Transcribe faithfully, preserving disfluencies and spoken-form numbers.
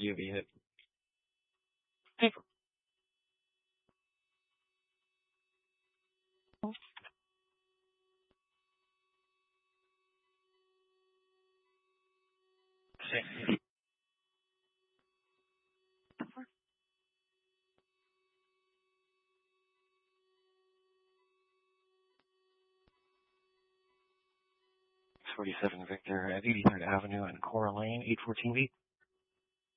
D O B hit. Six. forty-seven Victor at eighty-third Avenue and Cora Lane, eight fourteen beat.